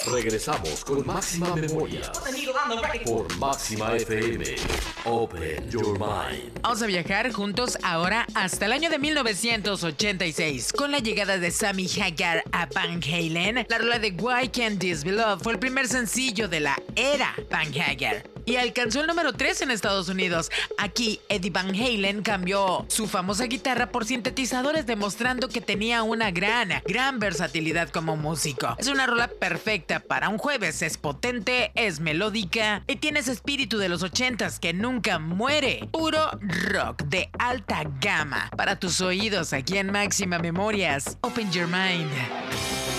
Regresamos con Máxima Memoria por Máxima FM. Open your mind. Vamos a viajar juntos ahora hasta el año de 1986. Con la llegada de Sammy Hagar a Van Halen, la rola de Why Can't This Be Love fue el primer sencillo de la era Van Hagar y alcanzó el número 3 en Estados Unidos. Aquí, Eddie Van Halen cambió su famosa guitarra por sintetizadores, demostrando que tenía una gran versatilidad como músico. Es una rola perfecta para un jueves, es potente, es melódica y tiene ese espíritu de los 80s que nunca muere. Puro rock de alta gama para tus oídos aquí en Máxima Memorias. Open your mind.